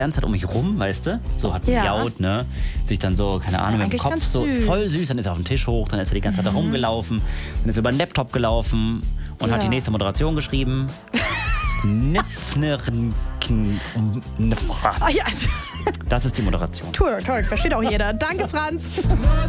ganze Zeit um mich rum, weißt du? So hat miaut, ne? Sich dann so, keine Ahnung, mit dem Kopf so voll süß. Dann ist er auf den Tisch hoch, dann ist er die ganze Zeit da rumgelaufen. Dann ist er über den Laptop gelaufen und hat die nächste Moderation geschrieben. Das ist die Moderation. Toll, versteht auch jeder. Danke, Franz.